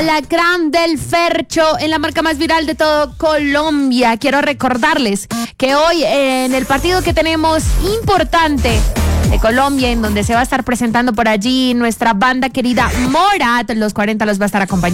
Alacrán del Fercho, en la marca más viral de todo Colombia. Quiero recordarles que hoy en el partido que tenemos importante de Colombia, en donde se va a estar presentando por allí nuestra banda querida Morat, los 40 los va a estar acompañando